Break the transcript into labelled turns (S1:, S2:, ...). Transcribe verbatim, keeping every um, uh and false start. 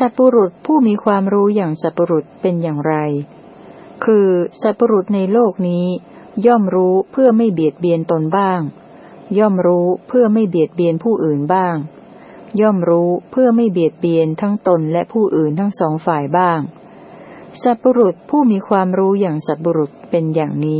S1: สัพพุรุษผู้มีความรู้อย่างสัพพุรุษเป็นอย่างไรคือสัพพุรุษในโลกนี้ย่อมรู้เพื่อไม่เบียดเบียนตนบ้างย่อมรู้เพื่อไม่เบียดเบียนผู้อื่นบ้างย่อมรู้เพื่อไม่เบียดเบียนทั้งตนและผู้อื่นทั้งสองฝ่ายบ้างสัพพุรุษผู้มีความรู้อย่างสัพพุรุษเป็นอย่างนี้